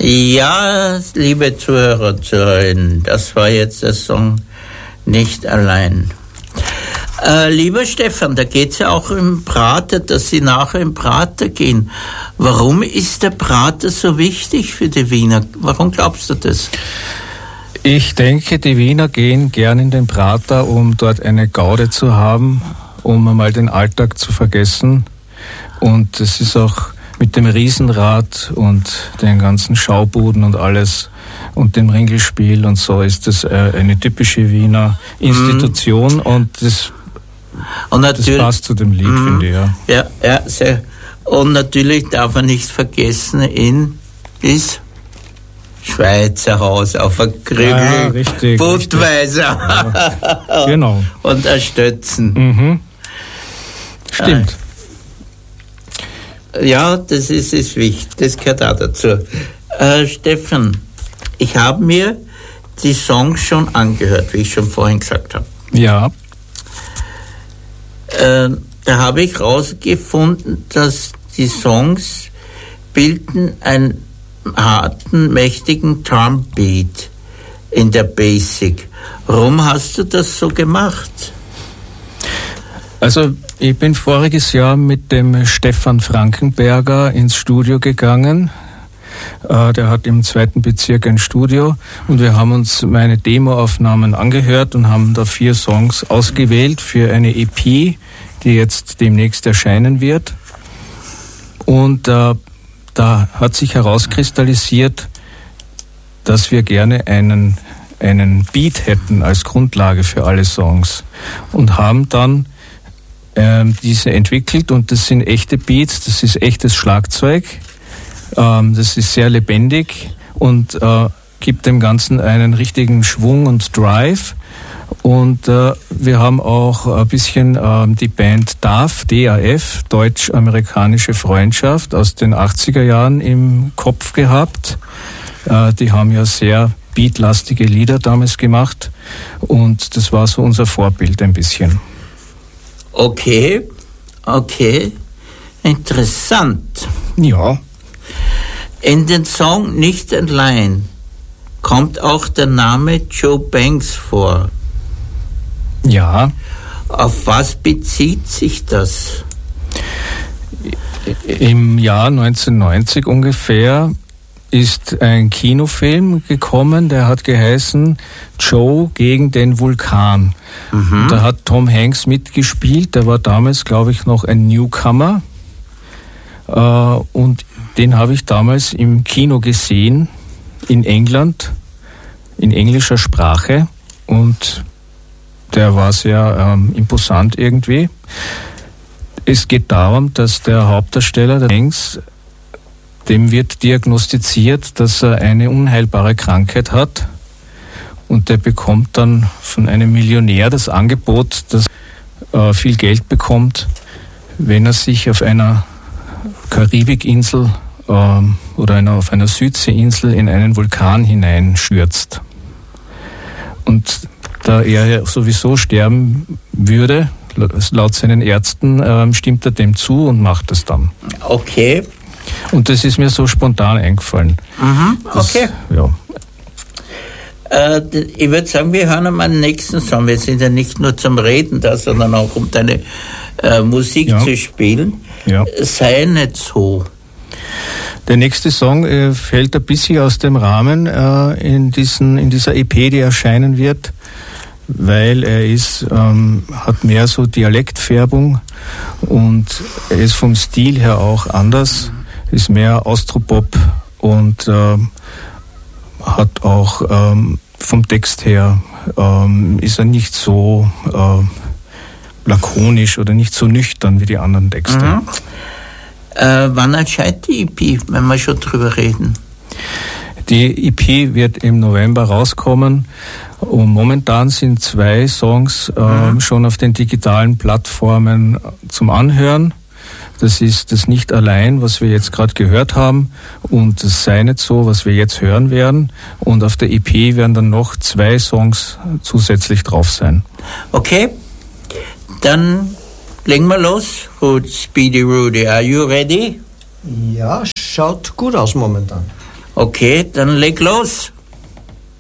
Ja, liebe Zuhörer, Zuhörerinnen, das war jetzt der Song Nicht allein. Lieber Stefan, da geht's ja auch im Prater, dass Sie nachher im Prater gehen. Warum ist der Prater so wichtig für die Wiener? Warum glaubst du das? Ich denke, die Wiener gehen gern in den Prater, um dort eine Gaude zu haben, um einmal den Alltag zu vergessen. Und es ist auch mit dem Riesenrad und den ganzen Schaubuden und alles und dem Ringelspiel und so ist das eine typische Wiener Institution und das passt zu dem Lied, finde ich. Ja, sehr. Und natürlich darf man nicht vergessen, in das Schweizer Haus auf der Krügel, Budweiser. Ja, genau. Und erstützen. Mhm. Stimmt. Ja, das ist wichtig, das gehört auch dazu. Stefan, ich habe mir die Songs schon angehört, wie ich schon vorhin gesagt habe. Ja. Da habe ich herausgefunden, dass die Songs bilden einen harten, mächtigen Drumbeat in der Basic. Warum hast du das so gemacht? Also ich bin voriges Jahr mit dem Stefan Frankenberger ins Studio gegangen. Der hat im 2. Bezirk ein Studio und wir haben uns meine Demoaufnahmen angehört und haben da 4 Songs ausgewählt für eine EP, die jetzt demnächst erscheinen wird. Und da hat sich herauskristallisiert, dass wir gerne einen Beat hätten als Grundlage für alle Songs und haben dann diese entwickelt und das sind echte Beats, das ist echtes Schlagzeug, das ist sehr lebendig und gibt dem Ganzen einen richtigen Schwung und Drive und wir haben auch ein bisschen die Band DAF, D-A-F, Deutsch-Amerikanische Freundschaft aus den 80er Jahren im Kopf gehabt. Die haben ja sehr beatlastige Lieder damals gemacht und das war so unser Vorbild ein bisschen. Okay, interessant. Ja. In den Song Nicht allein kommt auch der Name Joe Banks vor. Ja. Auf was bezieht sich das? Im Jahr 1990 ungefähr ist ein Kinofilm gekommen, der hat geheißen Joe gegen den Vulkan. Mhm. Da hat Tom Hanks mitgespielt, der war damals, glaube ich, noch ein Newcomer. Und den habe ich damals im Kino gesehen, in England, in englischer Sprache. Und der war sehr imposant irgendwie. Es geht darum, dass der Hauptdarsteller, der Hanks, dem wird diagnostiziert, dass er eine unheilbare Krankheit hat und der bekommt dann von einem Millionär das Angebot, dass er viel Geld bekommt, wenn er sich auf einer Karibikinsel oder auf einer Südseeinsel in einen Vulkan hineinstürzt. Und da er ja sowieso sterben würde, laut seinen Ärzten, stimmt er dem zu und macht das dann. Okay. Und das ist mir so spontan eingefallen. Mhm, okay. Ja. Ich würde sagen, wir hören einmal den nächsten Song. Wir sind ja nicht nur zum Reden da, sondern auch um deine Musik zu spielen. Ja. Sei nicht so. Der nächste Song fällt ein bisschen aus dem Rahmen in dieser EP, die erscheinen wird, weil er hat mehr so Dialektfärbung und er ist vom Stil her auch anders, ist mehr Austropop und hat auch vom Text her ist er nicht so lakonisch oder nicht so nüchtern wie die anderen Texte. Mhm. Wann erscheint die EP, wenn wir schon drüber reden? Die EP wird im November rauskommen und momentan sind 2 Songs schon auf den digitalen Plattformen zum Anhören. Das ist das Nicht allein, was wir jetzt gerade gehört haben und das Sei nicht so, was wir jetzt hören werden. Und auf der EP werden dann noch 2 Songs zusätzlich drauf sein. Okay, dann legen wir los. Speedy Rudy, are you ready? Ja, schaut gut aus momentan. Okay, dann leg los.